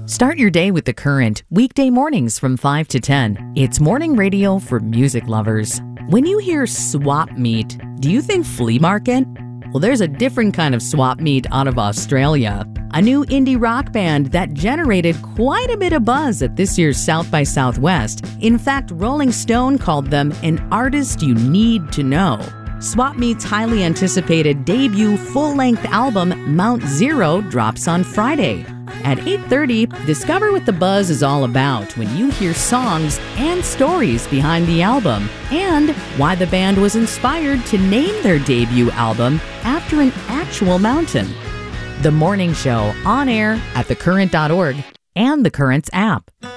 Start your day with The Current, weekday mornings from 5 to 10. It's morning radio for music lovers. When you hear swap meet, do you think flea market? Well, there's a different kind of swap meet out of Australia. A new indie rock band that generated quite a bit of buzz at this year's South by Southwest. In fact, Rolling Stone called them an artist you need to know. Swap Meet's highly anticipated debut full-length album, Mount Zero, drops on Friday. At 8:30, discover what the buzz is all about when you hear songs and stories behind the album, and why the band was inspired to name their debut album after an actual mountain. The Morning Show, on air at thecurrent.org and The Current's app.